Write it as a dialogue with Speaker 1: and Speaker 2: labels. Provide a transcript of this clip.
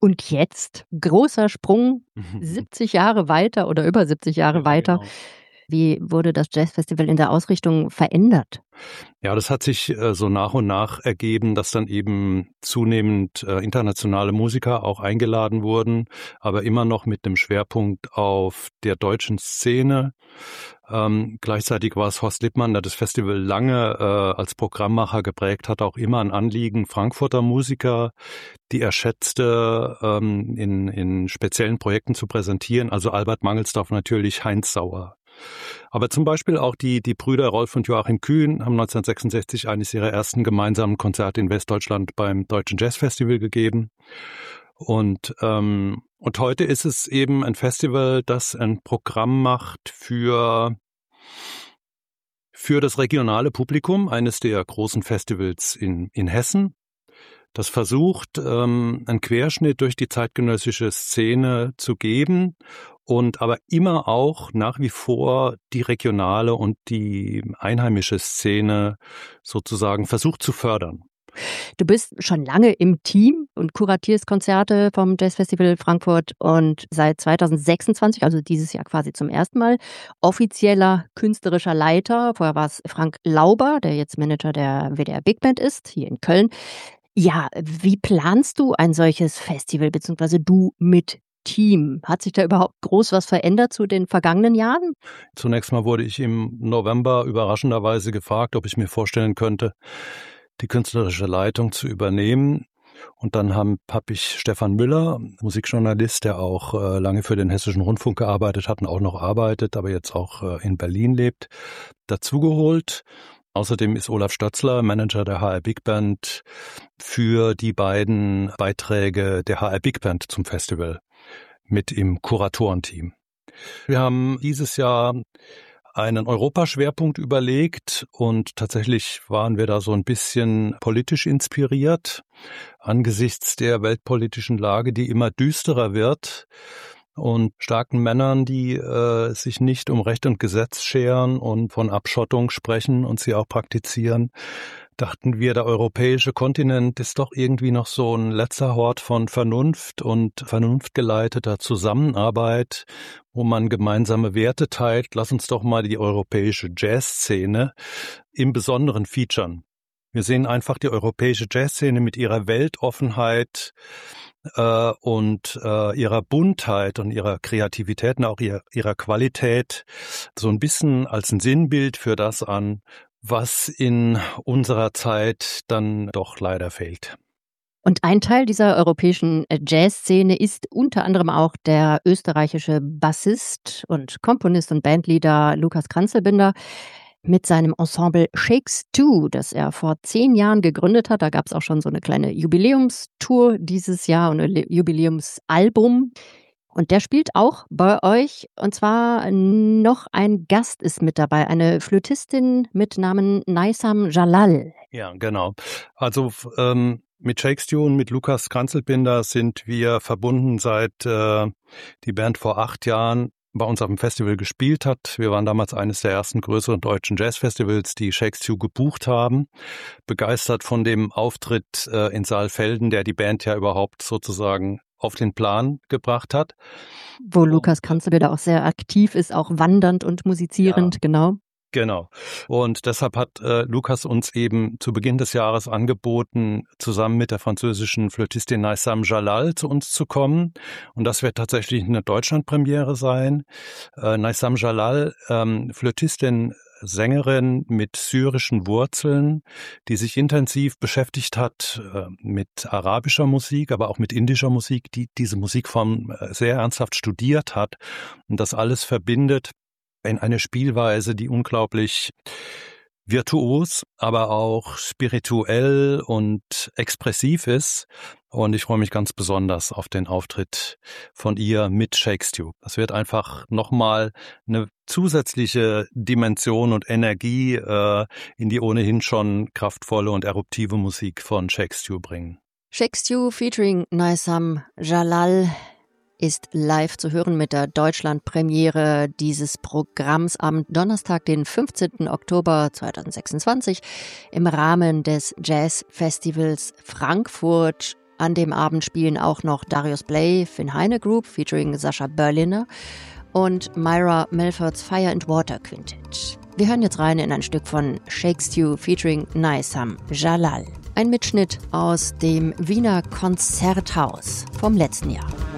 Speaker 1: Und jetzt, großer Sprung, 70 Jahre weiter oder über 70 Jahre weiter.
Speaker 2: Genau.
Speaker 1: Wie wurde das Jazzfestival in der Ausrichtung verändert?
Speaker 2: Ja, das hat sich so nach und nach ergeben, dass dann eben zunehmend internationale Musiker auch eingeladen wurden, aber immer noch mit dem Schwerpunkt auf der deutschen Szene. Gleichzeitig war es Horst Lippmann, der das Festival lange als Programmmacher geprägt hat, auch immer ein Anliegen, Frankfurter Musiker, die er schätzte, in speziellen Projekten zu präsentieren. Also Albert Mangelsdorff natürlich, Heinz Sauer. Aber zum Beispiel auch die Brüder Rolf und Joachim Kühn haben 1966 eines ihrer ersten gemeinsamen Konzerte in Westdeutschland beim Deutschen Jazzfestival gegeben. Und heute ist es eben ein Festival, das ein Programm macht für das regionale Publikum, eines der großen Festivals in Hessen. Das versucht, einen Querschnitt durch die zeitgenössische Szene zu geben und aber immer auch nach wie vor die regionale und die einheimische Szene sozusagen versucht zu fördern.
Speaker 1: Du bist schon lange im Team und kuratierst Konzerte vom Jazzfestival Frankfurt und seit 2026, also dieses Jahr quasi zum ersten Mal, offizieller künstlerischer Leiter. Vorher war es Frank Lauber, der jetzt Manager der WDR Big Band ist, hier in Köln. Ja, wie planst du ein solches Festival, beziehungsweise du mit Team? Hat sich da überhaupt groß was verändert zu den vergangenen Jahren?
Speaker 2: Zunächst mal wurde ich im November überraschenderweise gefragt, ob ich mir vorstellen könnte, die künstlerische Leitung zu übernehmen. Und dann habe ich Stefan Müller, Musikjournalist, der auch lange für den Hessischen Rundfunk gearbeitet hat und auch noch arbeitet, aber jetzt auch in Berlin lebt, dazugeholt. Außerdem ist Olaf Stötzler, Manager der HR Big Band, für die beiden Beiträge der HR Big Band zum Festival mit im Kuratorenteam. Wir haben dieses Jahr einen Europaschwerpunkt überlegt und tatsächlich waren wir da so ein bisschen politisch inspiriert angesichts der weltpolitischen Lage, die immer düsterer wird und starken Männern, die sich nicht um Recht und Gesetz scheren und von Abschottung sprechen und sie auch praktizieren. Dachten wir, der europäische Kontinent ist doch irgendwie noch so ein letzter Hort von Vernunft und vernunftgeleiteter Zusammenarbeit, wo man gemeinsame Werte teilt. Lass uns doch mal die europäische Jazzszene im Besonderen featuren. Wir sehen einfach die europäische Jazzszene mit ihrer Weltoffenheit und ihrer Buntheit und ihrer Kreativität und auch ihrer Qualität so ein bisschen als ein Sinnbild für das an, was in unserer Zeit dann doch leider fehlt.
Speaker 1: Und ein Teil dieser europäischen Jazzszene ist unter anderem auch der österreichische Bassist und Komponist und Bandleader Lukas Kranzelbinder mit seinem Ensemble Shakes 2, das er vor 10 Jahren gegründet hat. Da gab es auch schon so eine kleine Jubiläumstour dieses Jahr und ein Jubiläumsalbum. Und der spielt auch bei euch, und zwar noch ein Gast ist mit dabei, eine Flötistin mit Namen Naysam Jalal.
Speaker 2: Ja, genau. Also mit Shakespeare und mit Lukas Kranzelbinder sind wir verbunden, seit die Band vor 8 Jahren bei uns auf dem Festival gespielt hat. Wir waren damals eines der ersten größeren deutschen Jazzfestivals, die Shakespeare gebucht haben. Begeistert von dem Auftritt in Saalfelden, der die Band ja überhaupt sozusagen auf den Plan gebracht hat.
Speaker 1: Wo Lukas Kranzelbinder auch sehr aktiv ist, auch wandernd und musizierend, ja. Genau.
Speaker 2: Genau. Und deshalb hat Lukas uns eben zu Beginn des Jahres angeboten, zusammen mit der französischen Flötistin Naysam Jalal zu uns zu kommen. Und das wird tatsächlich eine Deutschlandpremiere sein. Naysam Jalal, Flötistin, Sängerin mit syrischen Wurzeln, die sich intensiv beschäftigt hat mit arabischer Musik, aber auch mit indischer Musik, die diese Musikform sehr ernsthaft studiert hat und das alles verbindet in eine Spielweise, die unglaublich virtuos, aber auch spirituell und expressiv ist. Und ich freue mich ganz besonders auf den Auftritt von ihr mit Shakespeare. Das wird einfach nochmal eine zusätzliche Dimension und Energie in die ohnehin schon kraftvolle und eruptive Musik von Shakespeare bringen.
Speaker 1: Shakespeare featuring Naysam Jalal ist live zu hören mit der Deutschlandpremiere dieses Programms am Donnerstag, den 15. Oktober 2026 im Rahmen des Jazzfestivals Frankfurt. An dem Abend spielen auch noch Darius Bley, Finn Heine Group featuring Sascha Berliner und Myra Melfords Fire and Water Quintet. Wir hören jetzt rein in ein Stück von Shake Stew featuring Naisam Jalal. Ein Mitschnitt aus dem Wiener Konzerthaus vom letzten Jahr.